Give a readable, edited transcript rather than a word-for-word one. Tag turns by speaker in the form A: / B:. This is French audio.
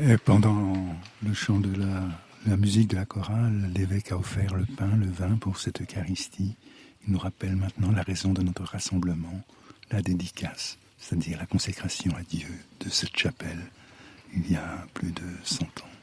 A: Et pendant le chant de la musique de la chorale, l'évêque a offert le pain, le vin pour cette Eucharistie. Il nous rappelle maintenant la raison de notre rassemblement, la dédicace, c'est-à-dire la consécration à Dieu de cette chapelle, il y a plus de 100 ans.